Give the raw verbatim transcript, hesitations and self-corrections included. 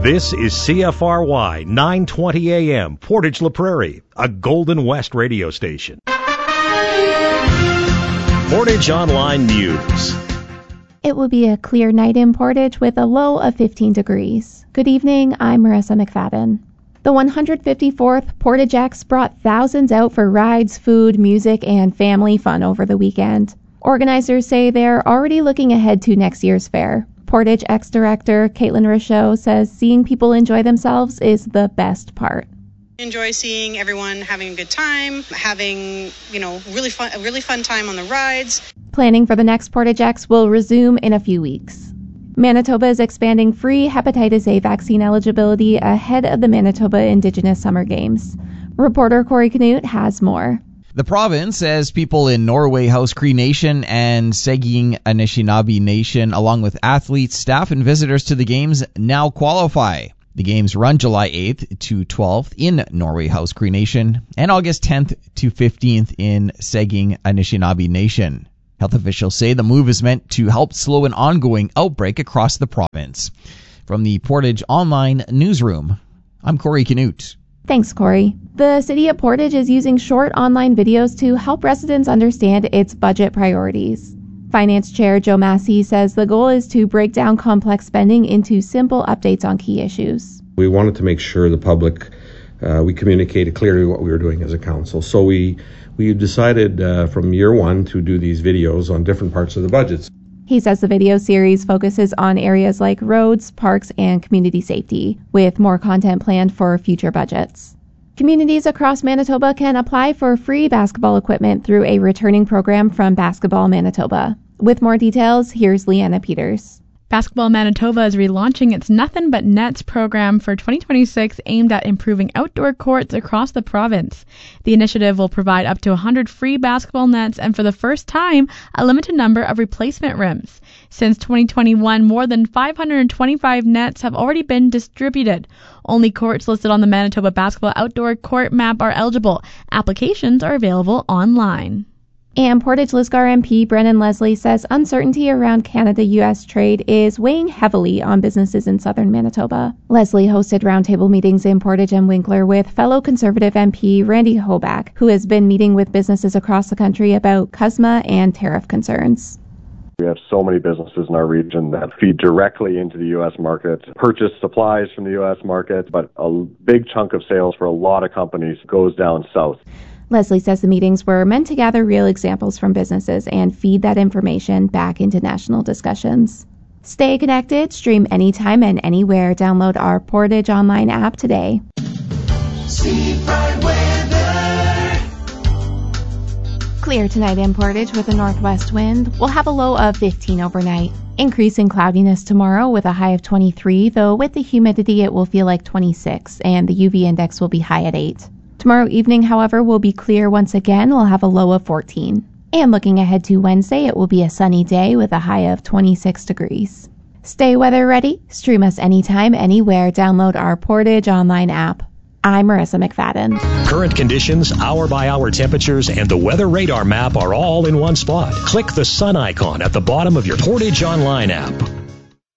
This is C F R Y nine twenty A M, Portage La Prairie, a Golden West radio station. Portage Online News. It will be a clear night in Portage with a low of fifteen degrees. Good evening, I'm Marissa McFadden. The one hundred fifty-fourth Portage X brought thousands out for rides, food, music, and family fun over the weekend. Organizers say they're already looking ahead to next year's fair. Portage X director Caitlin Rochot says seeing people enjoy themselves is the best part. Enjoy seeing everyone having a good time, having, you know, really fun, a really fun time on the rides. Planning for the next Portage X will resume in a few weeks. Manitoba is expanding free hepatitis A vaccine eligibility ahead of the Manitoba Indigenous Summer Games. Reporter Corey Canute has more. The province says people in Norway House Cree Nation and Saging Anishinaabe Nation, along with athletes, staff, and visitors to the games, now qualify. The games run July eighth to twelfth in Norway House Cree Nation and August tenth to fifteenth in Saging Anishinaabe Nation. Health officials say the move is meant to help slow an ongoing outbreak across the province. From the Portage Online Newsroom, I'm Corey Canute. Thanks, Corey. The City of Portage is using short online videos to help residents understand its budget priorities. Finance Chair Joe Massey says the goal is to break down complex spending into simple updates on key issues. We wanted to make sure the public, uh, we communicated clearly what we were doing as a council. So we, we decided uh, from year one to do these videos on different parts of the budgets. He says the video series focuses on areas like roads, parks, and community safety, with more content planned for future budgets. Communities across Manitoba can apply for free basketball equipment through a returning program from Basketball Manitoba. With more details, here's Leanna Peters. Basketball Manitoba is relaunching its Nothing But Nets program for twenty twenty-six aimed at improving outdoor courts across the province. The initiative will provide up to one hundred free basketball nets and for the first time, a limited number of replacement rims. Since twenty twenty-one, more than five hundred twenty-five nets have already been distributed. Only courts listed on the Manitoba Basketball Outdoor Court Map are eligible. Applications are available online. And Portage Lisgar M P Brennan Leslie says uncertainty around Canada-U S trade is weighing heavily on businesses in southern Manitoba. Leslie hosted roundtable meetings in Portage and Winkler with fellow Conservative M P Randy Hoback, who has been meeting with businesses across the country about C U S M A and tariff concerns. We have so many businesses in our region that feed directly into the U S market, purchase supplies from the U S market, but a big chunk of sales for a lot of companies goes down south. Leslie says the meetings were meant to gather real examples from businesses and feed that information back into national discussions. Stay connected, stream anytime and anywhere. Download our Portage Online app today. Clear tonight in Portage with a northwest wind. We'll have a low of fifteen overnight. Increase in cloudiness tomorrow with a high of twenty-three, though with the humidity it will feel like twenty-six, and the U V index will be high at eight. Tomorrow evening, however, will be clear once again. We'll have a low of fourteen. And looking ahead to Wednesday, it will be a sunny day with a high of twenty-six degrees. Stay weather ready. Stream us anytime, anywhere. Download our Portage Online app. I'm Marissa McFadden. Current conditions, hour-by-hour temperatures, and the weather radar map are all in one spot. Click the sun icon at the bottom of your Portage Online app.